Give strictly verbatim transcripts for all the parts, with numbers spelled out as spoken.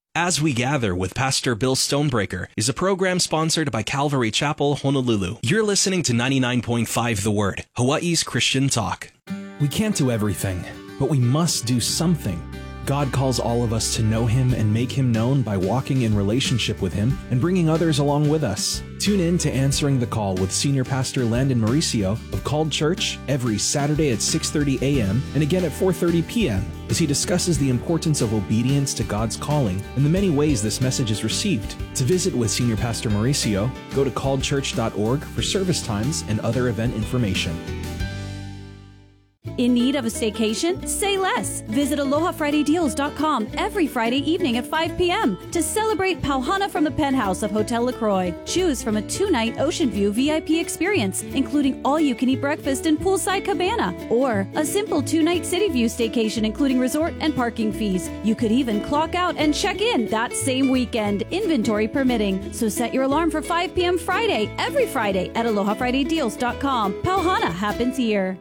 As We Gather with Pastor Bill Stonebreaker is a program sponsored by Calvary Chapel, Honolulu. You're listening to ninety-nine point five The Word, Hawaii's Christian talk. We can't do everything, but we must do something. God calls all of us to know Him and make Him known by walking in relationship with Him and bringing others along with us. Tune in to Answering the Call with Senior Pastor Landon Mauricio of Called Church every Saturday at six thirty a.m. and again at four thirty p.m. as he discusses the importance of obedience to God's calling and the many ways this message is received. To visit with Senior Pastor Mauricio, go to called church dot org for service times and other event information. In need of a staycation? Say less. Visit aloha friday deals dot com every Friday evening at five p.m. to celebrate Pauhana from the penthouse of Hotel LaCroix. Choose from a two-night Ocean View V I P experience, including all-you-can-eat breakfast and poolside cabana, or a simple two-night City View staycation, including resort and parking fees. You could even clock out and check in that same weekend, inventory permitting. So set your alarm for five p.m. Friday, every Friday at aloha friday deals dot com. Pauhana happens here.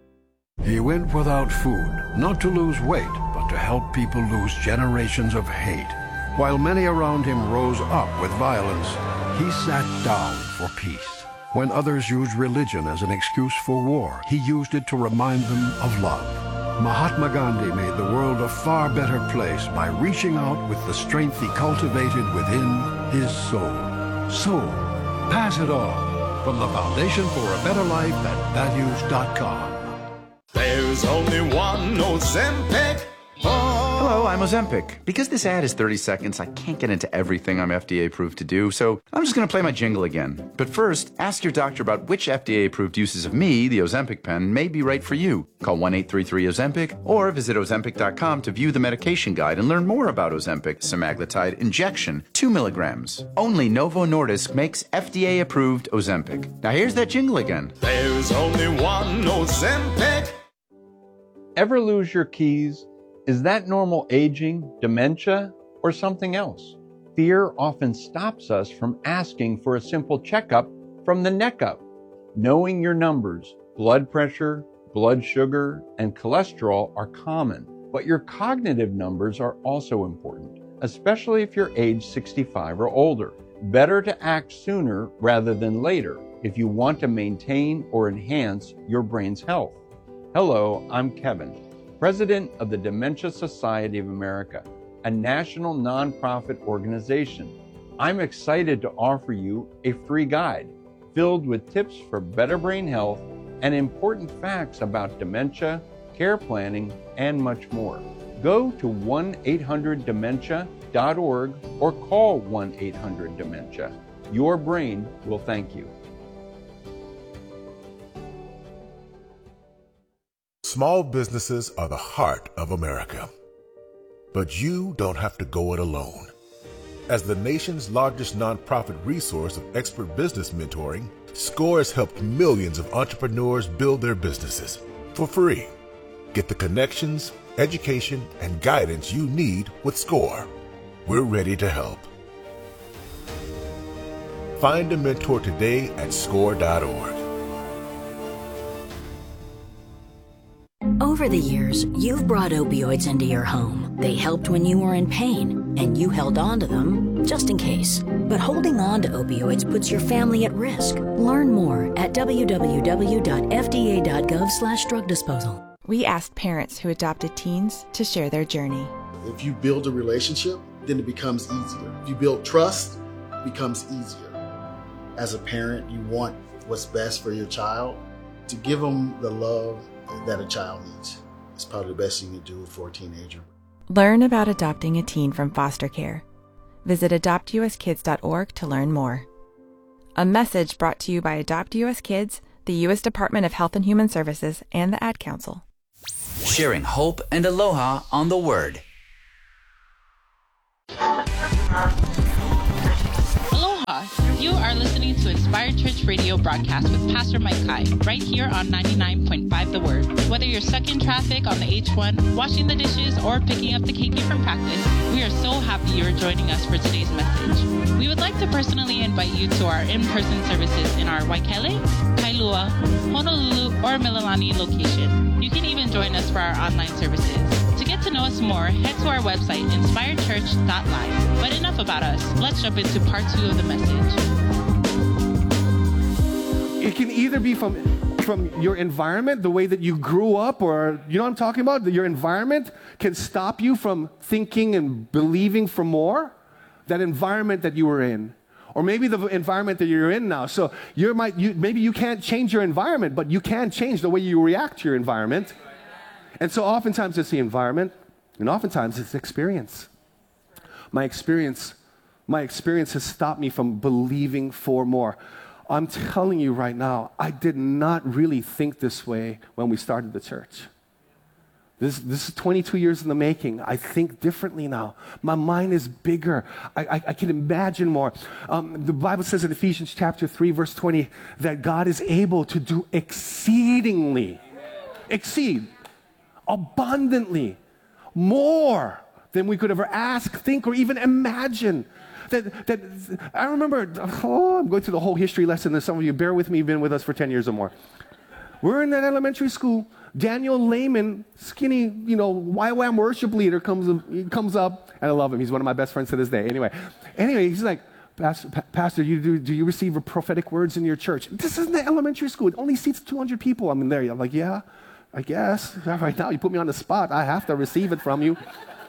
He went without food, not to lose weight, but to help people lose generations of hate. While many around him rose up with violence, he sat down for peace. When others used religion as an excuse for war, he used it to remind them of love. Mahatma Gandhi made the world a far better place by reaching out with the strength he cultivated within his soul. Soul. Pass it on. From the Foundation for a Better Life at values dot com. There's only one Ozempic. Oh. Hello, I'm Ozempic. Because this ad is thirty seconds, I can't get into everything I'm F D A approved to do, so I'm just going to play my jingle again. But first, ask your doctor about which F D A approved uses of me, the Ozempic pen, may be right for you. Call one eight three three Ozempic or visit ozempic dot com to view the medication guide and learn more about Ozempic semaglutide injection, two milligrams. Only Novo Nordisk makes F D A approved Ozempic. Now here's that jingle again. There's only one Ozempic. Ever lose your keys? Is that normal aging, dementia, or something else? Fear often stops us from asking for a simple checkup from the neck up. Knowing your numbers, blood pressure, blood sugar, and cholesterol are common, but your cognitive numbers are also important, especially if you're age sixty-five or older. Better to act sooner rather than later if you want to maintain or enhance your brain's health. Hello, I'm Kevin, President of the Dementia Society of America, a national nonprofit organization. I'm excited to offer you a free guide filled with tips for better brain health and important facts about dementia, care planning, and much more. Go to one eight hundred dementia dot org or call one eight hundred dementia. Your brain will thank you. Small businesses are the heart of America. But you don't have to go it alone. As the nation's largest nonprofit resource of expert business mentoring, SCORE has helped millions of entrepreneurs build their businesses for free. Get the connections, education, and guidance you need with SCORE. We're ready to help. Find a mentor today at score dot org. Over the years, you've brought opioids into your home. They helped when you were in pain, and you held on to them just in case. But holding on to opioids puts your family at risk. Learn more at w w w dot f d a dot gov slash drug disposal. We asked parents who adopted teens to share their journey. If you build a relationship, then it becomes easier. If you build trust, it becomes easier. As a parent, you want what's best for your child. To give them the love that a child needs. It's probably the best thing you do for a teenager. Learn about adopting a teen from foster care. Visit adopt u s kids dot org to learn more. A message brought to you by Adopt U S Kids, the U S Department of Health and Human Services, and the Ad Council. Sharing hope and aloha on the Word. Aloha! You are listening to Inspired Church Radio broadcast with Pastor Mike Kai, right here on ninety-nine point five The Word. Whether you're stuck in traffic on the H one, washing the dishes, or picking up the keiki from practice, we are so happy you're joining us for today's message. We would like to personally invite you to our in-person services in our Waikele, Kailua, Honolulu, or Mililani location. You can even join us for our online services. To get to know us more, head to our website, inspired church dot live. But enough about us. Let's jump into part two of the message. It can either be from, from your environment, the way that you grew up, or, you know what I'm talking about? Your environment can stop you from thinking and believing for more. That environment that you were in. Or maybe the environment that you're in now. So you might, you, maybe you can't change your environment, but you can change the way you react to your environment. And so oftentimes it's the environment, and oftentimes it's experience. My experience, my experience has stopped me from believing for more. I'm telling you right now, I did not really think this way when we started the church. This, this is twenty-two years in the making. I think differently now. My mind is bigger. I, I, I can imagine more. Um, the Bible says in Ephesians chapter three, verse twenty, that God is able to do exceedingly, exceed, abundantly, more than we could ever ask, think, or even imagine. That, that I remember, oh, I'm going through the whole history lesson, and some of you, bear with me, you've been with us for ten years or more. We're in that elementary school. Daniel Lehman, skinny, you know, Y WAM worship leader, comes, he comes up, and I love him. He's one of my best friends to this day. Anyway, anyway, he's like, Pastor, Pastor you do, do you receive prophetic words in your church? This isn't the elementary school. It only seats two hundred people. I'm in there. I'm like, yeah, I guess. Right now, you put me on the spot. I have to receive it from you.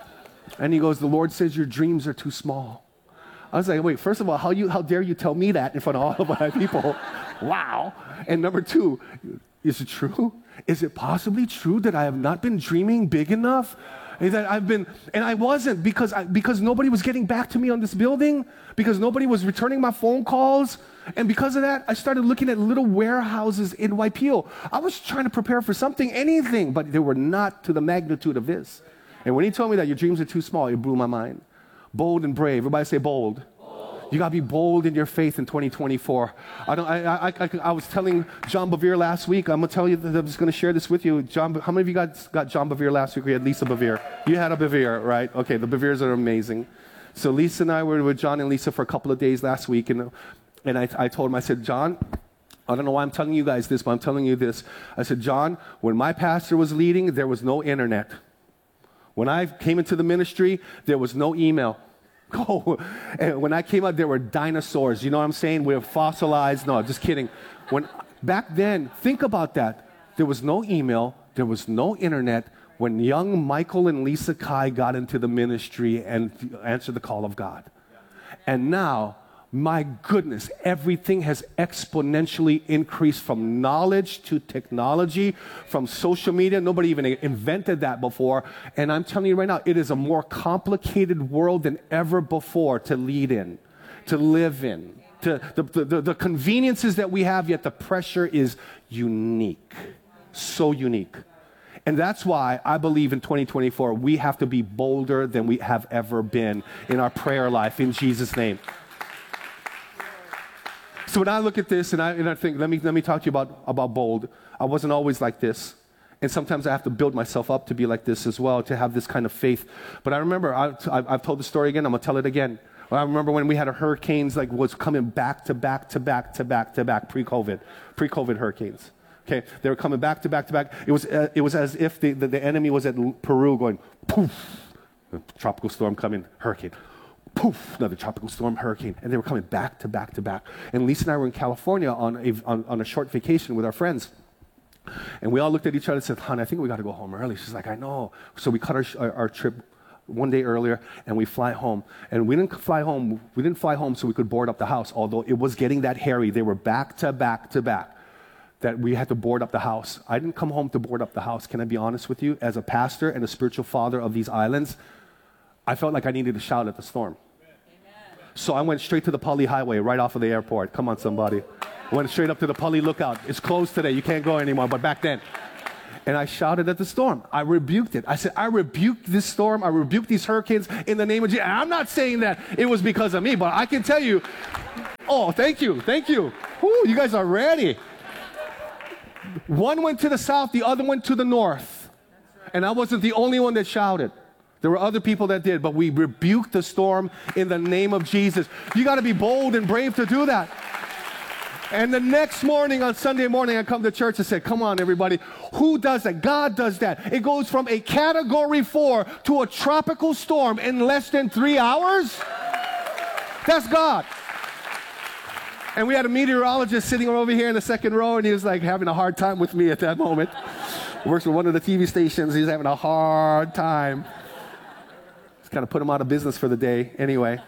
And he goes, the Lord says your dreams are too small. I was like, wait, first of all, how, you, how dare you tell me that in front of all of my people? Wow. And number two, is it true? Is it possibly true that I have not been dreaming big enough? And that I've been, and I wasn't because I, because nobody was getting back to me on this building, because nobody was returning my phone calls. And because of that, I started looking at little warehouses in Waipio. I was trying to prepare for something, anything, but they were not to the magnitude of this. And when he told me that your dreams are too small, it blew my mind. Bold and brave. Everybody say bold. You got to be bold in your faith in twenty twenty-four. I, don't, I, I, I, I was telling John Bevere last week, I'm going to tell you, that I'm just going to share this with you. John, how many of you got, got John Bevere last week? We had Lisa Bevere. You had a Bevere, right? Okay, the Beveres are amazing. So Lisa and I were with John and Lisa for a couple of days last week, and, and I, I told him, I said, John, I don't know why I'm telling you guys this, but I'm telling you this. I said, John, when my pastor was leading, there was no internet. When I came into the ministry, there was no email. Oh, and when I came out, there were dinosaurs. You know what I'm saying? We were fossilized. No, just kidding. When back then, think about that. There was no email. There was no internet. When young Michael and Lisa Kai got into the ministry and answered the call of God. And now, my goodness, everything has exponentially increased from knowledge to technology, from social media. Nobody even invented that before. And I'm telling you right now, it is a more complicated world than ever before to lead in, to live in. To the, the, the conveniences that we have, yet the pressure is unique, so unique. And that's why I believe in twenty twenty-four, we have to be bolder than we have ever been in our prayer life, in Jesus' name. So when I look at this and I, and I think, let me, let me talk to you about, about bold. I wasn't always like this. And sometimes I have to build myself up to be like this as well, to have this kind of faith. But I remember, I, I've told the story again, I'm going to tell it again. I remember when we had a hurricanes, like was coming back to back to back to back to back, pre-COVID, pre-COVID hurricanes. Okay, they were coming back to back to back. It was, uh, it was as if the, the, the enemy was at Peru going, poof, tropical storm coming, hurricane. Poof, another tropical storm, hurricane. And they were coming back to back to back. And Lisa and I were in California on a, on, on a short vacation with our friends. And we all looked at each other and said, hon, I think we got to go home early. She's like, I know. So we cut our, our, our trip one day earlier, and we fly home. And we didn't fly home. We didn't fly home so we could board up the house, although it was getting that hairy. They were back to back to back that we had to board up the house. I didn't come home to board up the house. Can I be honest with you? As a pastor and a spiritual father of these islands, I felt like I needed to shout at the storm. So I went straight to the Pali Highway right off of the airport. Come on, somebody. Went straight up to the Pali Lookout. It's closed today. You can't go anymore, but back then. And I shouted at the storm. I rebuked it. I said, I rebuke this storm. I rebuke these hurricanes in the name of Jesus. And I'm not saying that it was because of me, but I can tell you, oh, thank you, thank you. Whew, you guys are ready. One went to the south, the other went to the north. And I wasn't the only one that shouted. There were other people that did, but we rebuked the storm in the name of Jesus. You got to be bold and brave to do that. And the next morning, on Sunday morning, I come to church and say, come on, everybody. Who does that? God does that. It goes from a category four to a tropical storm in less than three hours. That's God. And we had a meteorologist sitting over here in the second row, and he was like having a hard time with me at that moment. Works for one of the T V stations. He's having a hard time. Just kind of put him out of business for the day. Anyway,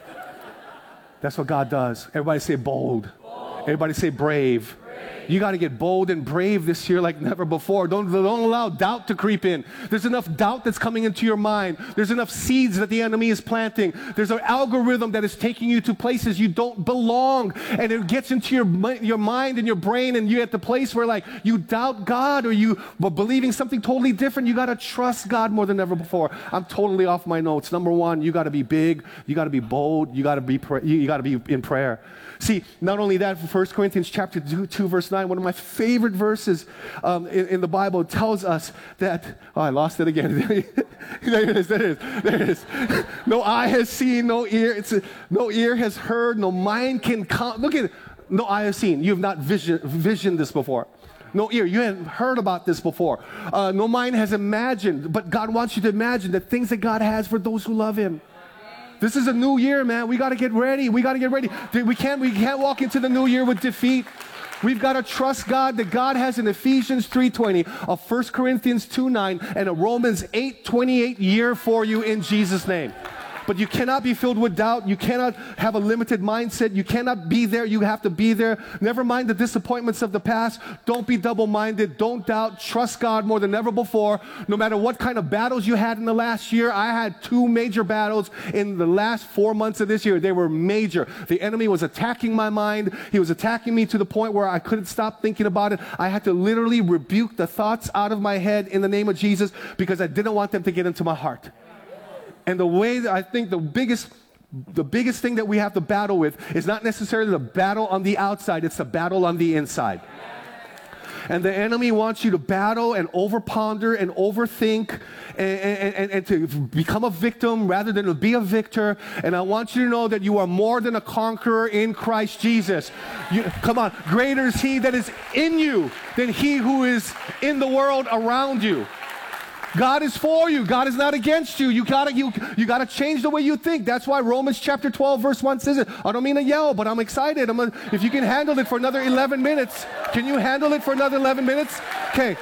that's what God does. Everybody say bold. Everybody say brave. You got to get bold and brave this year like never before. Don't, don't allow doubt to creep in. There's enough doubt that's coming into your mind. There's enough seeds that the enemy is planting. There's an algorithm that is taking you to places you don't belong. And it gets into your, your mind and your brain, and you're at the place where like you doubt God, or you are believing something totally different. You got to trust God more than ever before. I'm totally off my notes. Number one, you got to be big. You got to be bold. You got to be, you got to be in prayer. See, not only that, First Corinthians chapter two, two, verse nine, one of my favorite verses um, in, in the Bible, tells us that, oh, I lost it again. There it is, there it is, there it is. No eye has seen, no ear, it's a, no ear has heard, no mind can count. Look at it. No eye has seen. You have not vision, visioned this before. No ear. You haven't heard about this before. Uh, no mind has imagined, but God wants you to imagine the things that God has for those who love Him. This is a new year, man. We got to get ready. We got to get ready. We can't, we can't walk into the new year with defeat. We've got to trust God that God has an Ephesians three twenty, a First Corinthians two nine, and a Romans eight twenty-eight year for you in Jesus' name. But you cannot be filled with doubt. You cannot have a limited mindset. You cannot be there. You have to be there. Never mind the disappointments of the past. Don't be double-minded. Don't doubt. Trust God more than ever before. No matter what kind of battles you had in the last year. I had two major battles in the last four months of this year. They were major. The enemy was attacking my mind. He was attacking me to the point where I couldn't stop thinking about it. I had to literally rebuke the thoughts out of my head in the name of Jesus because I didn't want them to get into my heart. And the way that I think the biggest, the biggest thing that we have to battle with is not necessarily the battle on the outside, it's the battle on the inside. And the enemy wants you to battle and overponder and overthink and, and, and, and to become a victim rather than to be a victor. And I want you to know that you are more than a conqueror in Christ Jesus. You, come on, greater is He that is in you than he who is in the world around you. God is for you. God is not against you. You gotta, you, you gotta change the way you think. That's why Romans chapter twelve verse one says it. I don't mean to yell, but I'm excited. I'm a, if you can handle it for another eleven minutes, can you handle it for another eleven minutes? Okay.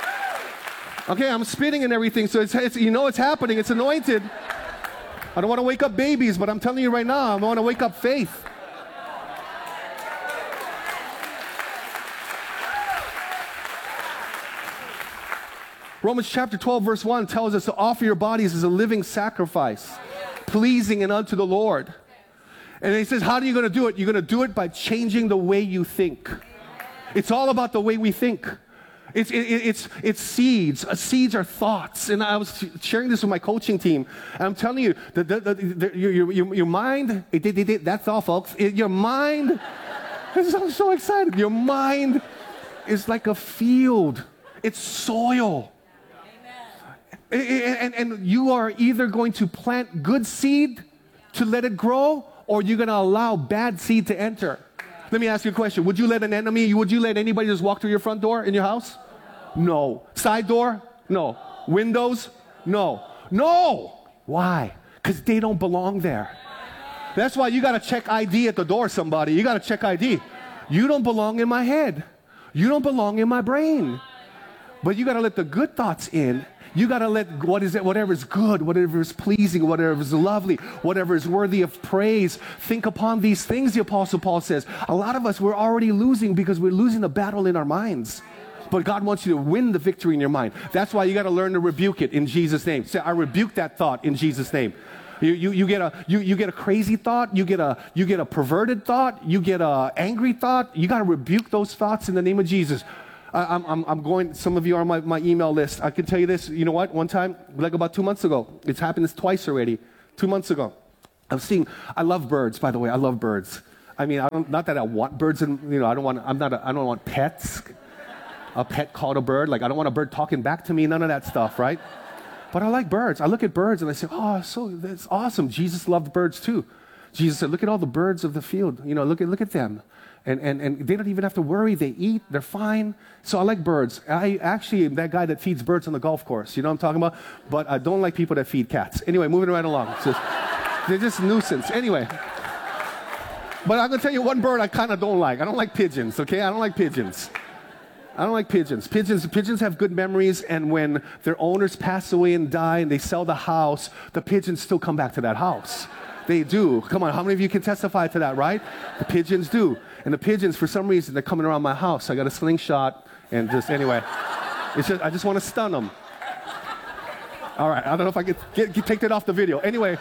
Okay, I'm spitting and everything, so it's, it's you know it's happening. It's anointed. I don't want to wake up babies, but I'm telling you right now, I want to wake up faith. Romans chapter twelve verse one tells us to offer your bodies as a living sacrifice, pleasing and unto the Lord. And he says, how are you going to do it? You're going to do it by changing the way you think. It's all about the way we think. It's, it, it's, it's seeds. Uh, seeds are thoughts. And I was sharing this with my coaching team. And I'm telling you, the, the, the, the, your, your, your mind, it, it, it, that's all, folks. It, your mind, I'm so excited. Your mind is like a field. It's soil. And, and, and you are either going to plant good seed to let it grow, or you're going to allow bad seed to enter. Let me ask you a question. Would you let an enemy, would you let anybody just walk through your front door in your house? No. Side door? No. Windows? No. No. Why? Because they don't belong there. That's why you got to check I D at the door, somebody. You got to check I D. You don't belong in my head. You don't belong in my brain. But you got to let the good thoughts in. You got to let what is it, whatever is good, whatever is pleasing, whatever is lovely, whatever is worthy of praise. Think upon these things, the Apostle Paul says. A lot of us, we're already losing because we're losing the battle in our minds. But God wants you to win the victory in your mind. That's why you got to learn to rebuke it in Jesus' name. Say, I rebuke that thought in Jesus' name. You, you, you, get a, you, you get a crazy thought, you get a, you get a perverted thought, you get a angry thought. You got to rebuke those thoughts in the name of Jesus. I'm, I'm, I'm going, some of you are on my, my email list. I can tell you this, you know what, one time, like about two months ago, it's happened this twice already, two months ago. I was seeing, I love birds, by the way, I love birds. I mean, I don't, not that I want birds, and you know, I don't want, I'm not, a, I don't want pets, a pet called a bird, like I don't want a bird talking back to me, none of that stuff, right? But I like birds. I look at birds and I say, oh, so that's awesome. Jesus loved birds too. Jesus said, look at all the birds of the field, you know, look at, look at them. And, and, and they don't even have to worry. They eat. They're fine. So I like birds. I actually am that guy that feeds birds on the golf course. You know what I'm talking about? But I don't like people that feed cats. Anyway, moving right along. It's just, they're just nuisance. Anyway. But I'm going to tell you one bird I kind of don't like. I don't like pigeons, okay? I don't like pigeons. I don't like pigeons. Pigeons. Pigeons have good memories, and when their owners pass away and die and they sell the house, the pigeons still come back to that house. They do. Come on, how many of you can testify to that, right? The pigeons do. And the pigeons, for some reason, they're coming around my house. I got a slingshot, and just, anyway, it's just, I just want to stun them. All right, I don't know if I can get, get, take that off the video. Anyway,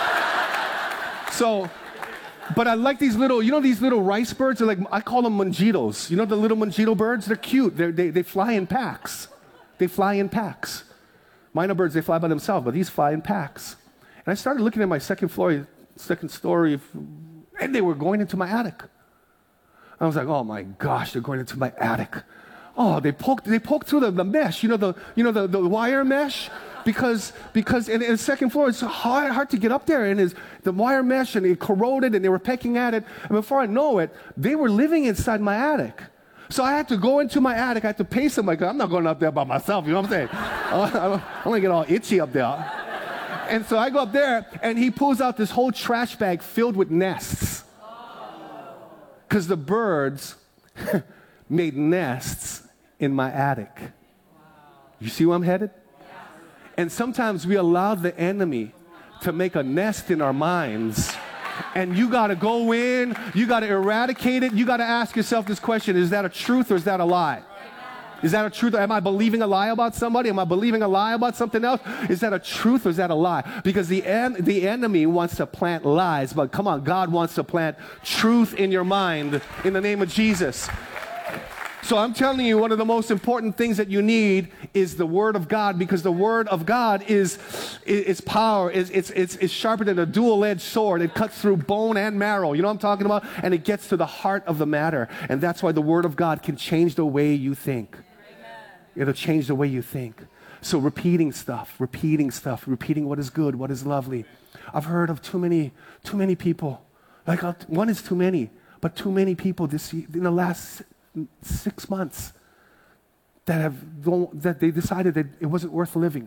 so, but I like these little, you know these little rice birds? They're like, I call them manjitos. You know the little manjito birds? They're cute. They're, they, they fly in packs. They fly in packs. Minor birds, they fly by themselves, but these fly in packs. And I started looking at my second floor, second story, and they were going into my attic. I was like, oh my gosh, they're going into my attic. Oh, they poked, they poked through the, the mesh, you know, the, you know, the, the wire mesh? Because, because in, in the second floor, it's hard, hard to get up there, and it's the wire mesh, and it corroded, and they were pecking at it. And before I know it, they were living inside my attic. So I had to go into my attic. I had to pay somebody, because I'm not going up there by myself, you know what I'm saying? I'm going to get all itchy up there. And so I go up there, and he pulls out this whole trash bag filled with nests. Because the birds made nests in my attic. You see where I'm headed? And sometimes we allow the enemy to make a nest in our minds. And you got to go in, you got to eradicate it. You got to ask yourself this question, is that a truth or is that a lie? Is that a truth? Am I believing a lie about somebody? Am I believing a lie about something else? Is that a truth or is that a lie? Because the, en- the enemy wants to plant lies, but come on, God wants to plant truth in your mind in the name of Jesus. So I'm telling you, one of the most important things that you need is the Word of God, because the Word of God is, is power. It's, it's, it's, it's sharper than a dual-edged sword. It cuts through bone and marrow. You know what I'm talking about? And it gets to the heart of the matter. And that's why the Word of God can change the way you think. It'll change the way you think. So repeating stuff, repeating stuff, repeating what is good, what is lovely. I've heard of too many, too many people. Like uh, one is too many, but too many people this in the last six months that have that they decided that it wasn't worth living.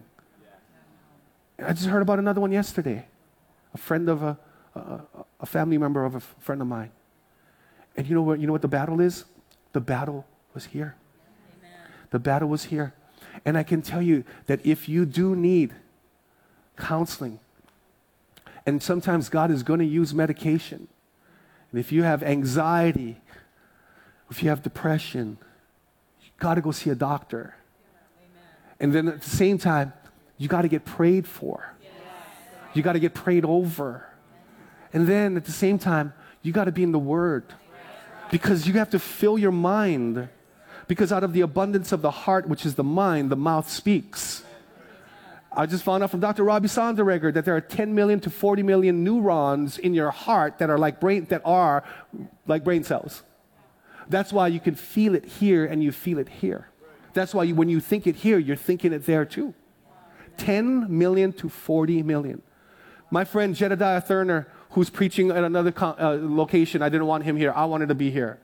I just heard about another one yesterday. A friend of a a, a family member of a friend of mine. And you know what? You know what the battle is? The battle was here. The battle was here. And I can tell you that if you do need counseling, and sometimes God is going to use medication, and if you have anxiety, if you have depression, you got to go see a doctor. And then at the same time, you got to get prayed for. You got to get prayed over. And then at the same time, you got to be in the Word. Because you have to fill your mind. Because out of the abundance of the heart, which is the mind, the mouth speaks. I just found out from Doctor Robbie Sonderegger that there are ten million to forty million neurons in your heart that are like brain that are like brain cells. That's why you can feel it here and you feel it here. That's why you, when you think it here, you're thinking it there too. ten million to forty million. My friend Jedediah Thurner, who's preaching at another co- uh, location, I didn't want him here. I wanted to be here.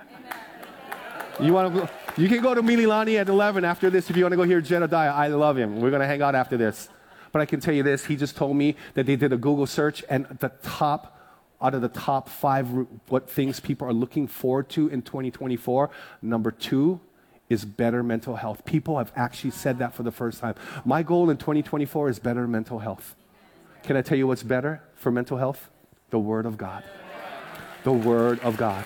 You want to go? You can go to Mililani at eleven after this if you want to go hear Jedediah. I love him. We're going to hang out after this. But I can tell you this. He just told me that they did a Google search, and the top, out of the top five what things people are looking forward to in twenty twenty-four, number two is better mental health. People have actually said that for the first time. My goal in twenty twenty-four is better mental health. Can I tell you what's better for mental health? The Word of God. The Word of God.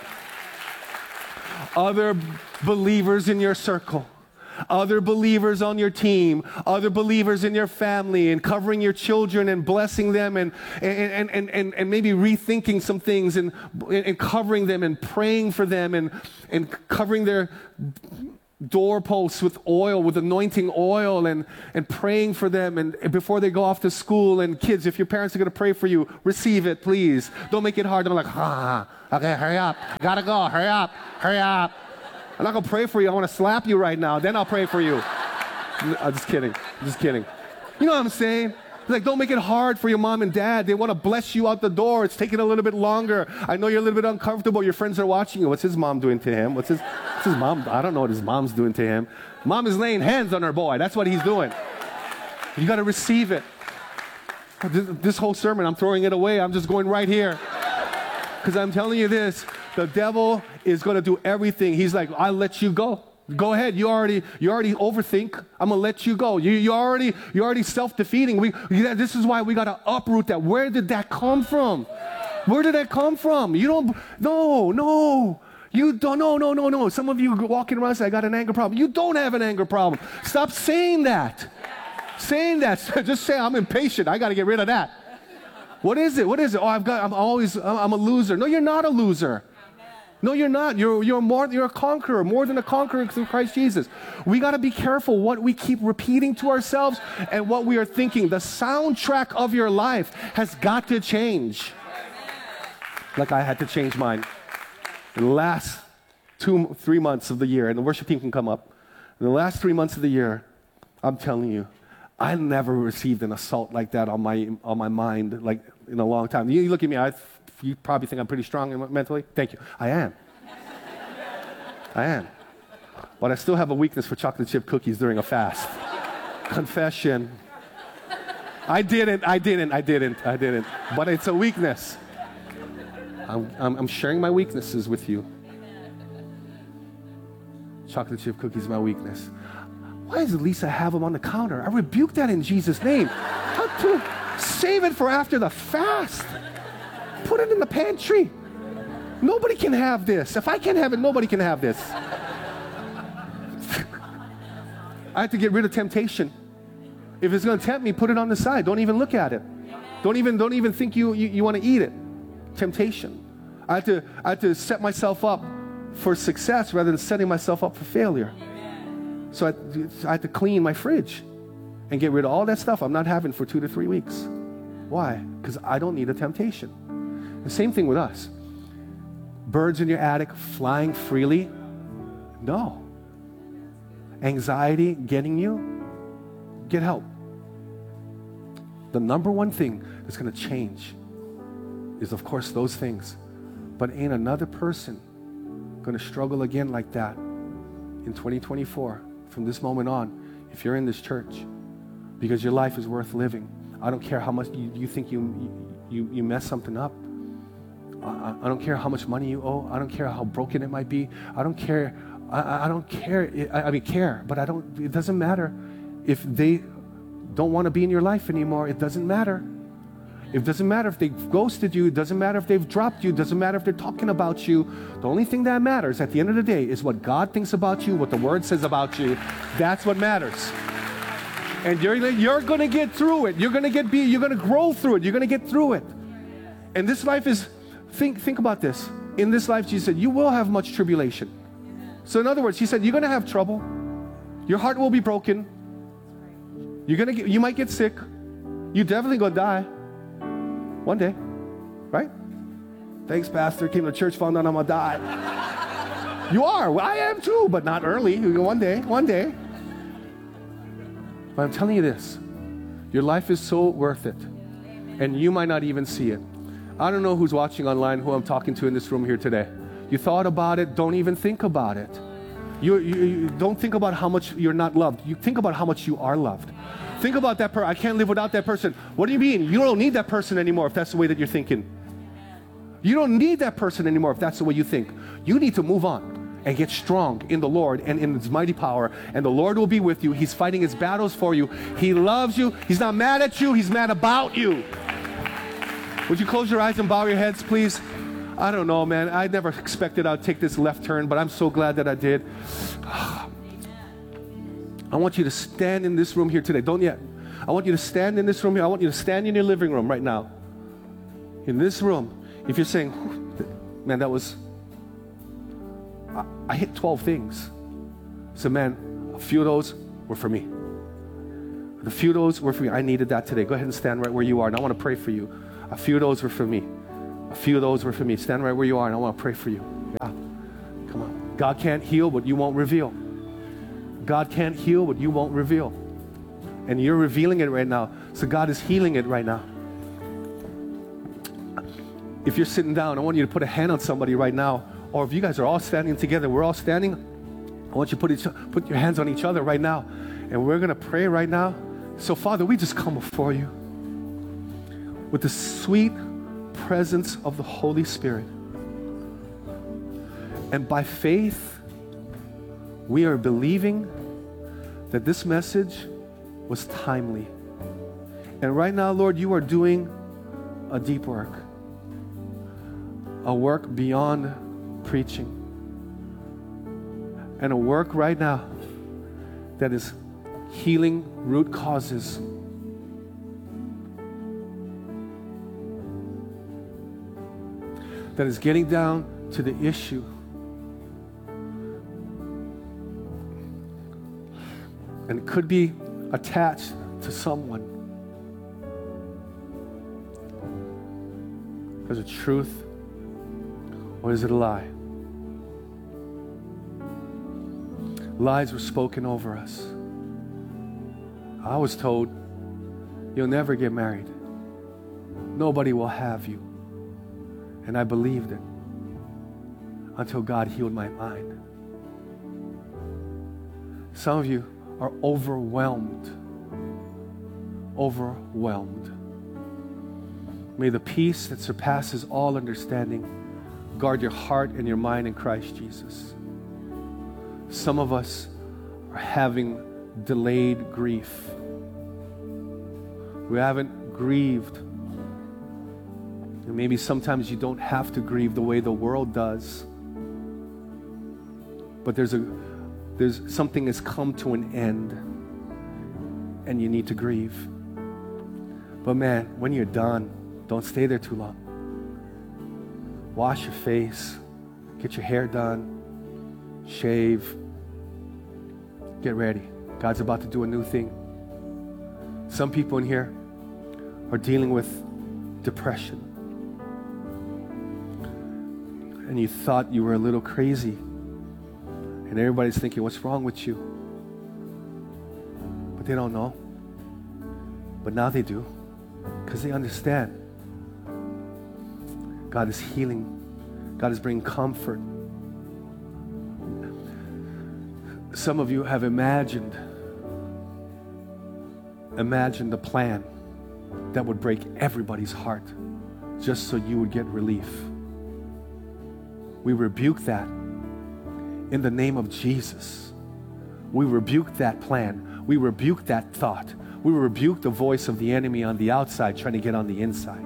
Other believers in your circle, other believers on your team, other believers in your family, and covering your children and blessing them and, and, and, and, and maybe rethinking some things and, and covering them and praying for them and, and covering their doorposts with oil, with anointing oil, and, and praying for them and, and before they go off to school. And kids, if your parents are going to pray for you, receive it, please. Don't make it hard. Don't like, ah, okay, hurry up. Gotta go. Hurry up. Hurry up. I'm not going to pray for you. I want to slap you right now. Then I'll pray for you. I'm just kidding. I'm just kidding. You know what I'm saying? Like, don't make it hard for your mom and dad. They want to bless you out the door. It's taking a little bit longer. I know you're a little bit uncomfortable. Your friends are watching you. What's his mom doing to him? What's his, what's his mom? I don't know what his mom's doing to him. Mom is laying hands on her boy. That's what he's doing. You got to receive it. This, this whole sermon, I'm throwing it away. I'm just going right here. Because I'm telling you this, the devil is going to do everything. He's like, I'll let you go. Go ahead. You already, you already overthink. I'm gonna let you go. You, you already, you're already self-defeating. We, this is why we gotta uproot that. Where did that come from? Where did that come from? You don't. No, no. You don't. No, no, no, no. Some of you walking around say, "I got an anger problem." You don't have an anger problem. Stop saying that. Saying that. Just say, "I'm impatient. I gotta get rid of that." What is it? What is it? Oh, I've got. I'm always. I'm a loser. No, you're not a loser. No, you're not. You're, you're, more, you're a conqueror, more than a conqueror through Christ Jesus. We got to be careful what we keep repeating to ourselves and what we are thinking. The soundtrack of your life has got to change. Like I had to change mine. In the last two, three months of the year, and the worship team can come up. In the last three months of the year, I'm telling you, I never received an assault like that on my, on my mind, like in a long time. You look at me, I... You probably think I'm pretty strong mentally. Thank you. I am. I am. But I still have a weakness for chocolate chip cookies during a fast. Confession. I didn't, I didn't, I didn't, I didn't. But it's a weakness. I'm, I'm, I'm sharing my weaknesses with you. Chocolate chip cookies are my weakness. Why does Lisa have them on the counter? I rebuke that in Jesus' name. How to save it for after the fast. Put it in the pantry. Nobody can have this. If I can't have it, nobody can have this. I have to get rid of temptation. If it's going to tempt me, put it on the side. Don't even look at it. Don't even, don't even think you, you, you want to eat it. Temptation. I have to, I have to set myself up for success rather than setting myself up for failure. So I, I have to clean my fridge and get rid of all that stuff I'm not having for two to three weeks. Why? Because I don't need a temptation. The same thing with us. Birds in your attic flying freely? No. Anxiety getting you? Get help. The number one thing that's going to change is, of course, those things. But ain't another person going to struggle again like that in twenty twenty-four from this moment on if you're in this church, because your life is worth living. I don't care how much you, you think you, you, you mess something up. I, I don't care how much money you owe. I don't care how broken it might be. I don't care. I, I don't care. I, I mean, care, but I don't, it doesn't matter. If they don't want to be in your life anymore, it doesn't matter. It doesn't matter if they've ghosted you. It doesn't matter if they've dropped you. It doesn't matter if they're talking about you. The only thing that matters at the end of the day is what God thinks about you, what the Word says about you. That's what matters. And you're, you're going to get through it. You're going to get be. You're going to grow through it. You're going to get through it. And this life is, think, think about this. In this life, Jesus said, you will have much tribulation. So in other words, he said, you're going to have trouble. Your heart will be broken. You're going to get, you might get sick. You're definitely going to die. One day. Right? Thanks, Pastor. Came to church, found out I'm going to die. You are. Well, I am too, but not early. One day. One day. But I'm telling you this. Your life is so worth it. And you might not even see it. I don't know who's watching online, who I'm talking to in this room here today. You thought about it. Don't even think about it. You, you, you don't think about how much you're not loved. You think about how much you are loved. Think about that person. I can't live without that person. What do you mean? You don't need that person anymore if that's the way that you're thinking. You don't need that person anymore if that's the way you think. You need to move on and get strong in the Lord and in His mighty power. And the Lord will be with you. He's fighting His battles for you. He loves you. He's not mad at you. He's mad about you. Would you close your eyes and bow your heads, please? I don't know, man. I never expected I'd take this left turn, but I'm so glad that I did. I want you to stand in this room here today. Don't yet. I want you to stand in this room here. I want you to stand in your living room right now. In this room. If you're saying, man, that was, I, I hit twelve things. So, man, a few of those were for me. The few of those were for me. I needed that today. Go ahead and stand right where you are, and I want to pray for you. A few of those were for me. A few of those were for me. Stand right where you are, and I want to pray for you. Yeah. Come on. God can't heal what you won't reveal. God can't heal what you won't reveal. And you're revealing it right now. So God is healing it right now. If you're sitting down, I want you to put a hand on somebody right now. Or if you guys are all standing together, we're all standing. I want you to put, each, put your hands on each other right now. And we're going to pray right now. So Father, we just come before you with the sweet presence of the Holy Spirit. And by faith, we are believing that this message was timely. And right now, Lord, you are doing a deep work. A work beyond preaching. And a work right now that is healing root causes. That is getting down to the issue. And it could be attached to someone. Is it truth or is it a lie? Lies were spoken over us. I was told, you'll never get married. Nobody will have you. And I believed it until God healed my mind. Some of you are overwhelmed. Overwhelmed. May the peace that surpasses all understanding guard your heart and your mind in Christ Jesus. Some of us are having delayed grief. We haven't grieved. And maybe sometimes you don't have to grieve the way the world does. But there's a there's something has come to an end and you need to grieve. But man, when you're done, don't stay there too long. Wash your face, get your hair done, shave, get ready. God's about to do a new thing. Some people in here are dealing with depression. And you thought you were a little crazy. And everybody's thinking, what's wrong with you? But they don't know. But now they do. Because they understand. God is healing. God is bringing comfort. Some of you have imagined, imagined a plan that would break everybody's heart just so you would get relief. We rebuke that in the name of Jesus. We rebuke that plan. We rebuke that thought. We rebuke the voice of the enemy on the outside trying to get on the inside.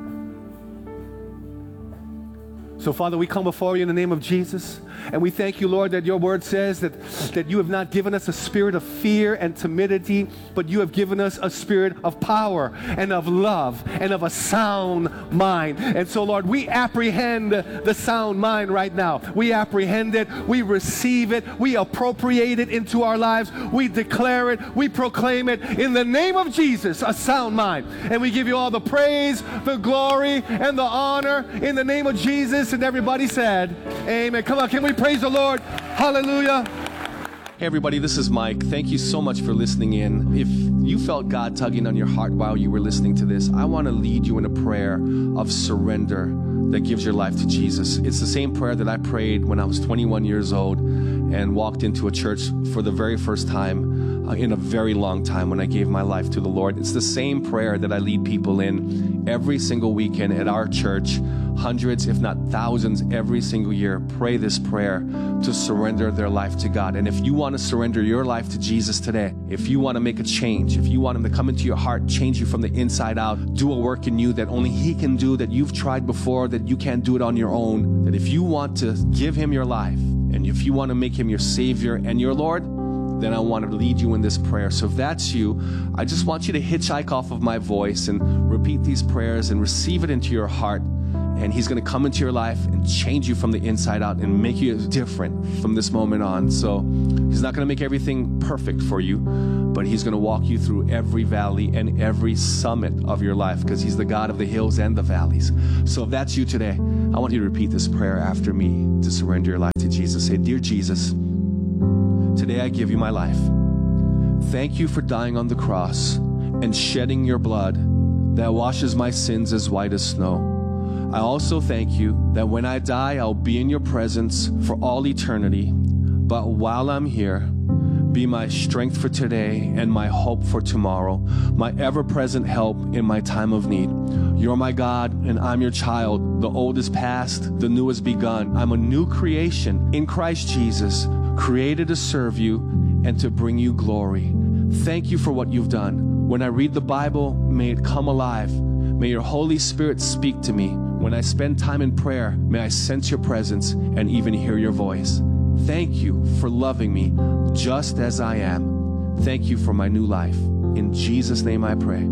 So, Father, we come before you in the name of Jesus, and we thank you, Lord, that your word says that, that you have not given us a spirit of fear and timidity, but you have given us a spirit of power and of love and of a sound mind. And so, Lord, we apprehend the sound mind right now. We apprehend it. We receive it. We appropriate it into our lives. We declare it. We proclaim it in the name of Jesus, a sound mind. And we give you all the praise, the glory, and the honor in the name of Jesus. And everybody said, amen. Come on, can we praise the Lord? Hallelujah. Hey everybody, this is Mike. Thank you so much for listening in. If you felt God tugging on your heart while you were listening to this, I want to lead you in a prayer of surrender that gives your life to Jesus. It's the same prayer that I prayed when I was twenty-one years old and walked into a church for the very first time uh, in a very long time when I gave my life to the Lord. It's the same prayer that I lead people in every single weekend at our church. Hundreds, if not thousands, every single year pray this prayer to surrender their life to God. And if you want to surrender your life to Jesus today, if you want to make a change, if you want Him to come into your heart, change you from the inside out, do a work in you that only He can do, that you've tried before, that you can't do it on your own, that if you want to give Him your life, and if you want to make Him your Savior and your Lord, then I want to lead you in this prayer. So if that's you, I just want you to hitchhike off of my voice and repeat these prayers and receive it into your heart. And He's going to come into your life and change you from the inside out and make you different from this moment on. So He's not going to make everything perfect for you, but He's going to walk you through every valley and every summit of your life, because He's the God of the hills and the valleys. So if that's you today, I want you to repeat this prayer after me to surrender your life to Jesus. Say, Dear Jesus, today I give you my life. Thank you for dying on the cross and shedding your blood that washes my sins as white as snow. I also thank you that when I die, I'll be in your presence for all eternity. But while I'm here, be my strength for today and my hope for tomorrow, my ever-present help in my time of need. You're my God, and I'm your child. The old is past, the new has begun. I'm a new creation in Christ Jesus, created to serve you and to bring you glory. Thank you for what you've done. When I read the Bible, may it come alive. May your Holy Spirit speak to me. When I spend time in prayer, may I sense your presence and even hear your voice. Thank you for loving me just as I am. Thank you for my new life. In Jesus' name I pray.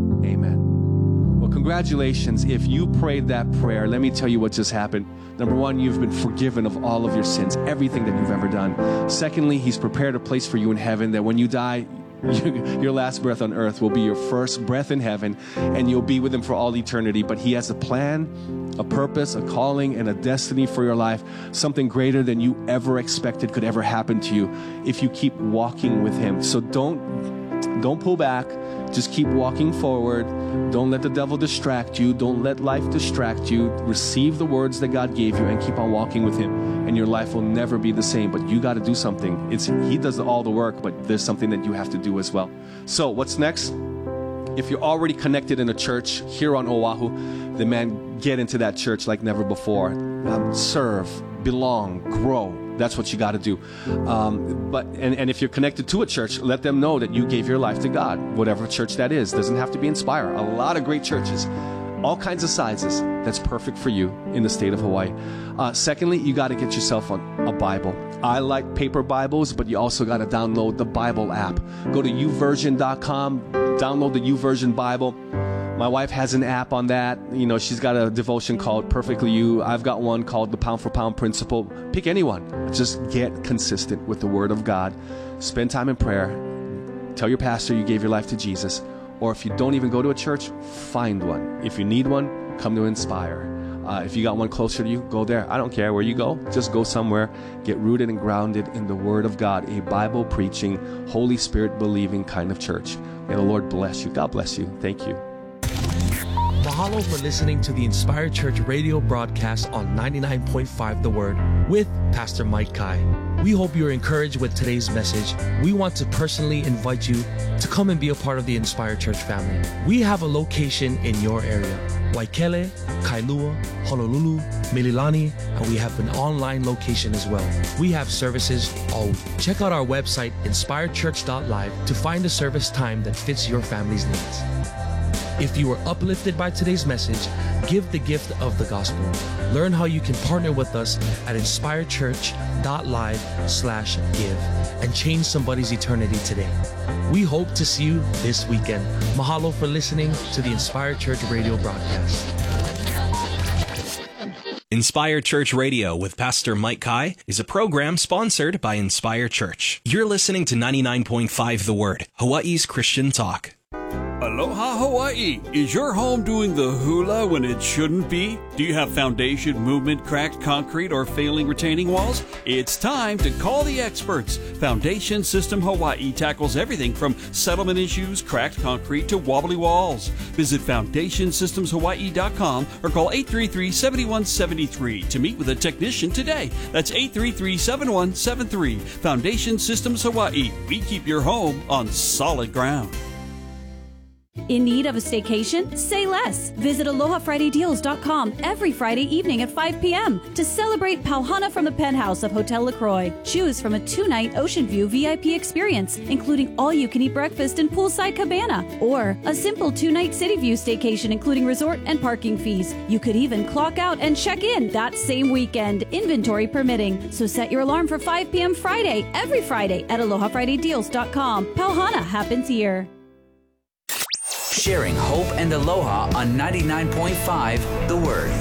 Amen. Well, congratulations. If you prayed that prayer, let me tell you what just happened. Number one, you've been forgiven of all of your sins, everything that you've ever done. Secondly, He's prepared a place for you in heaven that when you die, your last breath on earth will be your first breath in heaven, and you'll be with Him for all eternity. But He has a plan, a purpose, a calling, and a destiny for your life, something greater than you ever expected could ever happen to you if you keep walking with Him. So don't, don't pull back. Just keep walking forward. Don't let the devil distract you. Don't let life distract you. Receive the words that God gave you and keep on walking with Him, and your life will never be the same. But you got to do something. It's He does all the work, but there's something that you have to do as well. So what's next? If you're already connected in a church here on Oahu, then man, get into that church like never before. Um, serve, belong, grow. That's what you got to do. Um, but and, and if you're connected to a church, let them know that you gave your life to God, whatever church that is. Doesn't have to be Inspire. A lot of great churches, all kinds of sizes. That's perfect for you in the state of Hawaii. Uh, secondly, you got to get yourself on a Bible. I like paper Bibles, but you also got to download the Bible app. Go to u version dot com, download the YouVersion Bible. My wife has an app on that. You know, she's got a devotion called Perfectly You. I've got one called the Pound for Pound Principle. Pick anyone. Just get consistent with the Word of God. Spend time in prayer. Tell your pastor you gave your life to Jesus. Or if you don't even go to a church, find one. If you need one, come to Inspire. Uh, if you got one closer to you, go there. I don't care where you go. Just go somewhere. Get rooted and grounded in the Word of God. A Bible-preaching, Holy Spirit-believing kind of church. May the Lord bless you. God bless you. Thank you. Mahalo for listening to the Inspired Church radio broadcast on ninety-nine point five The Word with Pastor Mike Kai. We hope you're encouraged with today's message. We want to personally invite you to come and be a part of the Inspired Church family. We have a location in your area: Waikele, Kailua, Honolulu, Mililani, and we have an online location as well. We have services all week. Check out our website, inspired church dot live, to find a service time that fits your family's needs. If you were uplifted by today's message, give the gift of the gospel. Learn how you can partner with us at inspired church dot live slash give and change somebody's eternity today. We hope to see you this weekend. Mahalo for listening to the Inspired Church radio broadcast. Inspire Church Radio with Pastor Mike Kai is a program sponsored by Inspire Church. You're listening to ninety-nine point five The Word, Hawaii's Christian talk. Aloha Hawaii! Is your home doing the hula when it shouldn't be? Do you have foundation movement, cracked concrete, or failing retaining walls? It's time to call the experts. Foundation System Hawaii tackles everything from settlement issues, cracked concrete, to wobbly walls. Visit foundation systems hawaii dot com or call eight three three, seven one seven three to meet with a technician today. That's eight three three, seven one seven three. Foundation Systems Hawaii. We keep your home on solid ground. In need of a staycation? Say less. Visit aloha friday deals dot com every Friday evening at five p.m. to celebrate Pauhana from the penthouse of Hotel LaCroix. Choose from a two-night Ocean View V I P experience, including all-you-can-eat breakfast and poolside cabana, or a simple two-night City View staycation, including resort and parking fees. You could even clock out and check in that same weekend, inventory permitting. So set your alarm for five p.m. Friday, every Friday at aloha friday deals dot com. Pauhana happens here. Sharing hope and aloha on ninety-nine point five The Word.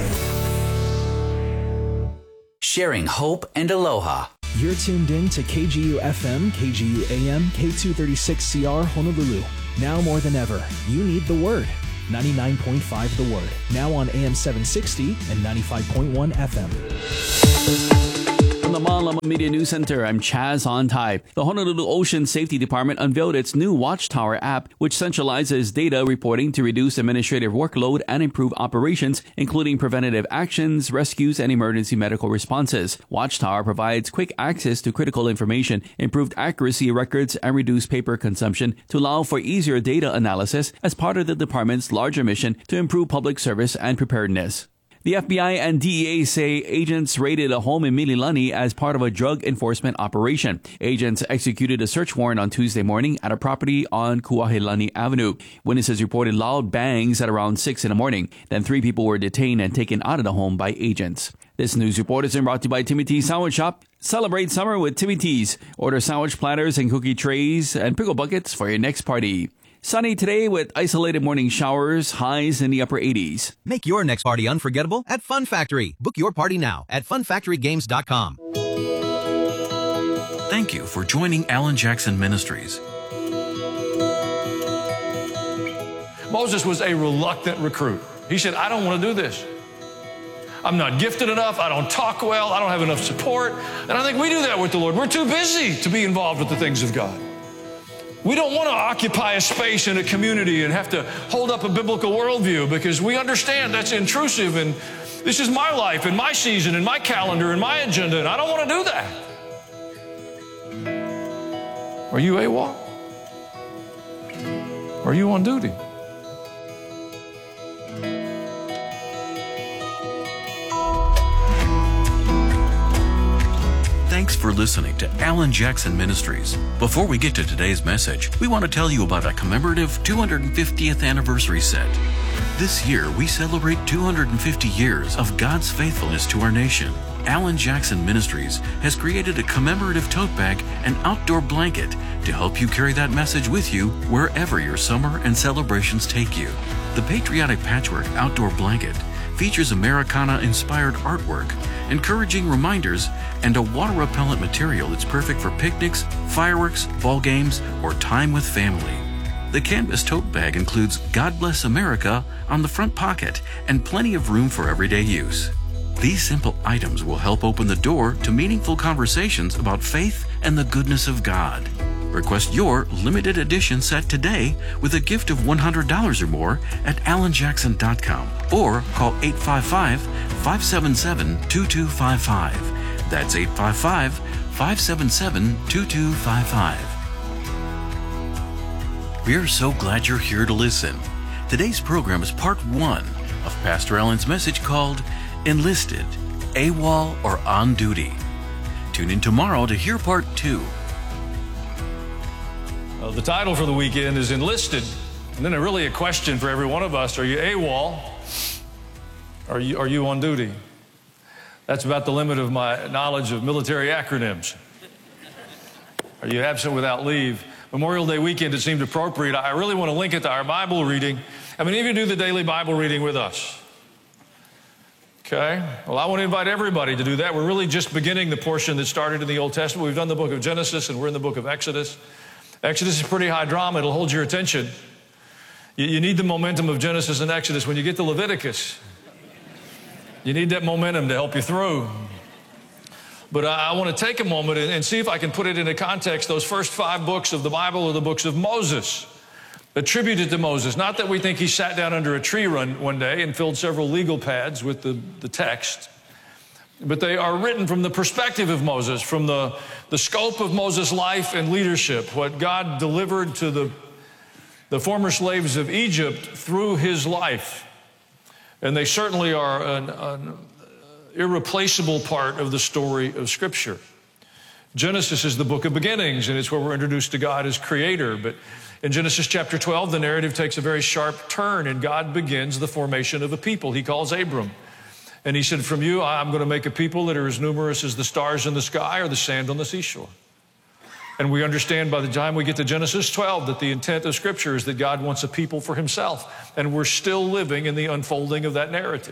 Sharing hope and aloha. You're tuned in to K G U F M, K G U A M, K two thirty-six C R Honolulu. Now more than ever, you need the Word. ninety-nine point five The Word. Now on A M seven sixty and ninety-five point one F M. From the Malama Media News Center, I'm Chaz on Type. The Honolulu Ocean Safety Department unveiled its new Watchtower app, which centralizes data reporting to reduce administrative workload and improve operations, including preventative actions, rescues, and emergency medical responses. Watchtower provides quick access to critical information, improved accuracy records, and reduced paper consumption to allow for easier data analysis as part of the department's larger mission to improve public service and preparedness. The F B I and D E A say agents raided a home in Mililani as part of a drug enforcement operation. Agents executed a search warrant on Tuesday morning at a property on Kuahilani Avenue. Witnesses reported loud bangs at around six in the morning. Then three people were detained and taken out of the home by agents. This news report is brought to you by Timmy T's Sandwich Shop. Celebrate summer with Timmy T's. Order sandwich platters and cookie trays and pickle buckets for your next party. Sunny today with isolated morning showers, highs in the upper eighties. Make your next party unforgettable at Fun Factory. Book your party now at fun factory games dot com. Thank you for joining Alan Jackson Ministries. Moses was a reluctant recruit. He said, I don't want to do this. I'm not gifted enough. I don't talk well. I don't have enough support. And I think we do that with the Lord. We're too busy to be involved with the things of God. We don't want to occupy a space in a community and have to hold up a biblical worldview because we understand that's intrusive and this is my life and my season and my calendar and my agenda and I don't want to do that. Are you AWOL? Are you on duty? Thanks for listening to Alan Jackson Ministries. Before we get to today's message, we want to tell you about a commemorative two hundred fiftieth anniversary set. This year, we celebrate two hundred fifty years of God's faithfulness to our nation. Alan Jackson Ministries has created a commemorative tote bag and outdoor blanket to help you carry that message with you wherever your summer and celebrations take you. The Patriotic Patchwork Outdoor Blanket features Americana-inspired artwork, encouraging reminders, and a water-repellent material that's perfect for picnics, fireworks, ball games, or time with family. The canvas tote bag includes God Bless America on the front pocket and plenty of room for everyday use. These simple items will help open the door to meaningful conversations about faith and the goodness of God. Request your limited edition set today with a gift of one hundred dollars or more at alan jackson dot com or call eight five five, five seven seven, two two five five. That's eight five five, five seven seven, two two five five. We're so glad you're here to listen. Today's program is part one of Pastor Alan's message called Enlisted, AWOL, or On Duty. Tune in tomorrow to hear part two. Well, the title for the weekend is Enlisted. And then a really a question for every one of us. Are you AWOL? Are you, are you on duty? That's about the limit of my knowledge of military acronyms. Are you absent without leave? Memorial Day weekend, it seemed appropriate. I really want to link it to our Bible reading. How many of you do the daily Bible reading with us? Okay. Well, I want to invite everybody to do that. We're really just beginning the portion that started in the Old Testament. We've done the book of Genesis, and we're in the book of Exodus. Exodus is pretty high drama. It'll hold your attention. You, you need the momentum of Genesis and Exodus. When you get to Leviticus, you need that momentum to help you through. But I, I want to take a moment and, and see if I can put it into context. Those first five books of the Bible are the books of Moses, attributed to Moses. Not that we think he sat down under a tree run one day and filled several legal pads with the, the text. But they are written from the perspective of Moses, from the, the scope of Moses' life and leadership, what God delivered to the, the former slaves of Egypt through his life. And they certainly are an, an irreplaceable part of the story of Scripture. Genesis is the book of beginnings, and it's where we're introduced to God as creator. But in Genesis chapter twelve, the narrative takes a very sharp turn, and God begins the formation of a people. He calls Abram. And he said, from you, I'm going to make a people that are as numerous as the stars in the sky or the sand on the seashore. And we understand by the time we get to Genesis twelve that the intent of Scripture is that God wants a people for himself. And we're still living in the unfolding of that narrative.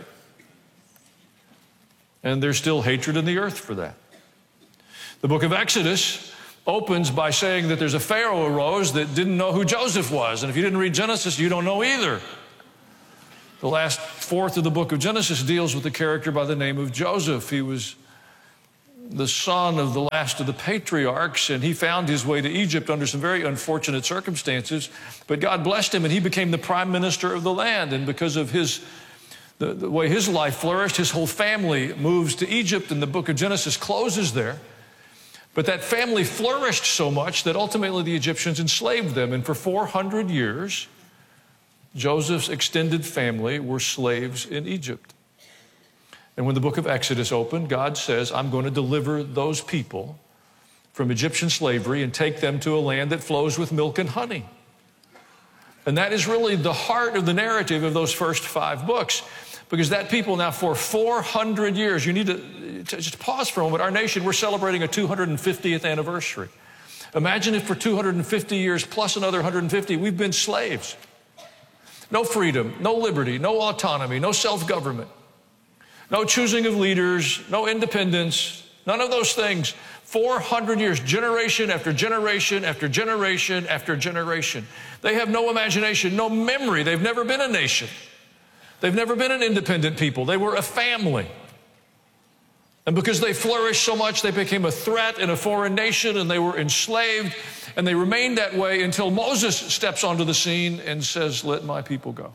And there's still hatred in the earth for that. The book of Exodus opens by saying that there's a Pharaoh arose that didn't know who Joseph was. And if you didn't read Genesis, you don't know either. The last fourth of the book of Genesis deals with a character by the name of Joseph. He was the son of the last of the patriarchs, and he found his way to Egypt under some very unfortunate circumstances. But God blessed him, and he became the prime minister of the land. And because of his the, the way his life flourished, his whole family moves to Egypt, and the book of Genesis closes there. But that family flourished so much that ultimately the Egyptians enslaved them. And for four hundred years, Joseph's extended family were slaves in Egypt. And when the book of Exodus opened, God says, I'm going to deliver those people from Egyptian slavery and take them to a land that flows with milk and honey. And that is really the heart of the narrative of those first five books. Because that people now for four hundred years, you need to just pause for a moment. Our nation, we're celebrating a two hundred fiftieth anniversary. Imagine if for two hundred fifty years plus another one hundred fifty, we've been slaves. No freedom, no liberty, no autonomy, no self-government, no choosing of leaders, no independence, none of those things. four hundred years, generation after generation after generation after generation. They have no imagination, no memory. They've never been a nation. They've never been an independent people. They were a family. And because they flourished so much, they became a threat in a foreign nation, and they were enslaved, and they remained that way until Moses steps onto the scene and says, let my people go.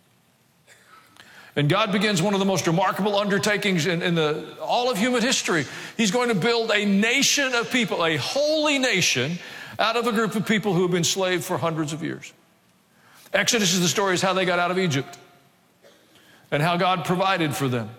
And God begins one of the most remarkable undertakings in, in the, all of human history. He's going to build a nation of people, a holy nation, out of a group of people who have been enslaved for hundreds of years. Exodus is the story of how they got out of Egypt and how God provided for them.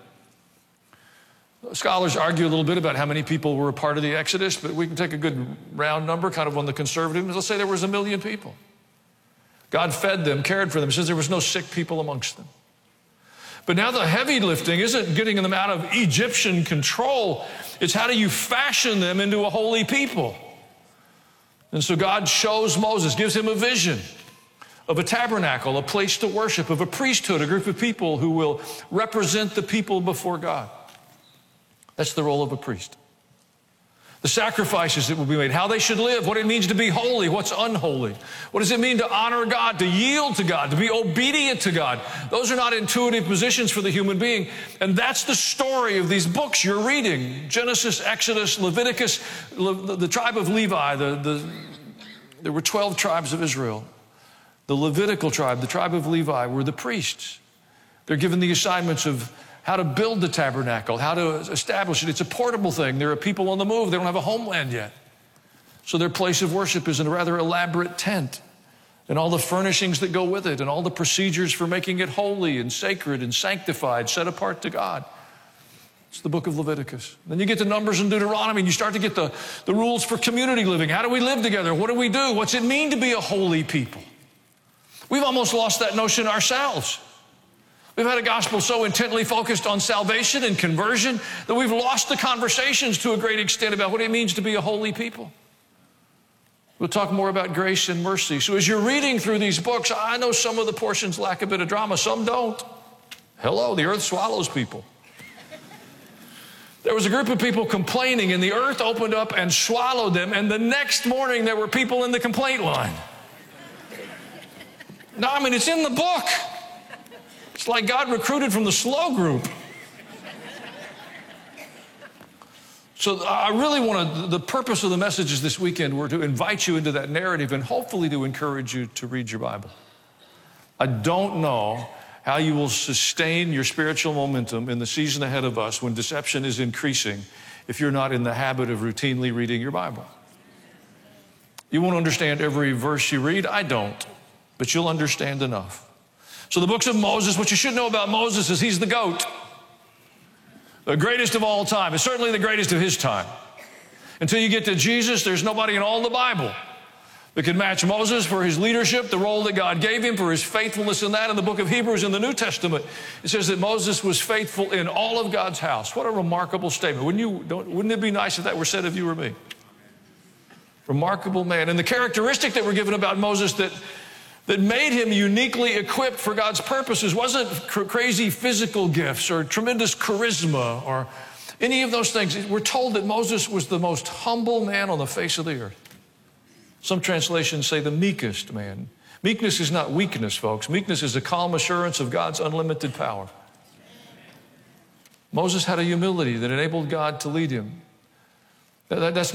Scholars argue a little bit about how many people were a part of the Exodus, but we can take a good round number, kind of on the conservative. Let's say there was a million people. God fed them, cared for them. It says there was no sick people amongst them. But now the heavy lifting isn't getting them out of Egyptian control. It's how do you fashion them into a holy people? And so God shows Moses, gives him a vision of a tabernacle, a place to worship, of a priesthood, a group of people who will represent the people before God. That's the role of a priest. The sacrifices that will be made, how they should live, what it means to be holy, what's unholy. What does it mean to honor God, to yield to God, to be obedient to God? Those are not intuitive positions for the human being. And that's the story of these books you're reading. Genesis, Exodus, Leviticus, Le- the tribe of Levi. The, the, there were twelve tribes of Israel. The Levitical tribe, the tribe of Levi, were the priests. They're given the assignments of how to build the tabernacle, how to establish it. It's a portable thing. There are people on the move. They don't have a homeland yet. So their place of worship is in a rather elaborate tent, and all the furnishings that go with it, and all the procedures for making it holy and sacred and sanctified, set apart to God. It's the book of Leviticus. Then you get to Numbers and Deuteronomy, and you start to get the, the rules for community living. How do we live together? What do we do? What's it mean to be a holy people? We've almost lost that notion ourselves. We've had a gospel so intently focused on salvation and conversion that we've lost the conversations to a great extent about what it means to be a holy people. We'll talk more about grace and mercy. So as you're reading through these books, I know some of the portions lack a bit of drama, some don't. Hello, the earth swallows people. There was a group of people complaining, and the earth opened up and swallowed them, and the next morning there were people in the complaint line. No, I mean, it's in the book. It's like God recruited from the slow group. So I really want to, the purpose of the messages this weekend were to invite you into that narrative and hopefully to encourage you to read your Bible. I don't know how you will sustain your spiritual momentum in the season ahead of us when deception is increasing if you're not in the habit of routinely reading your Bible. You won't understand every verse you read. I don't. But you'll understand enough. So the books of Moses, what you should know about Moses is he's the GOAT. The greatest of all time. It's certainly the greatest of his time. Until you get to Jesus, there's nobody in all the Bible that can match Moses for his leadership, the role that God gave him, for his faithfulness in that. In the book of Hebrews in the New Testament, it says that Moses was faithful in all of God's house. What a remarkable statement. Wouldn't, you, don't, wouldn't it be nice if that were said of you or me? Remarkable man. And the characteristic that we're given about Moses that that made him uniquely equipped for God's purposes wasn't cr- crazy physical gifts or tremendous charisma or any of those things. We're told that Moses was the most humble man on the face of the earth. Some translations say the meekest man. Meekness is not weakness, folks. Meekness is a calm assurance of God's unlimited power. Moses had a humility that enabled God to lead him. That, that's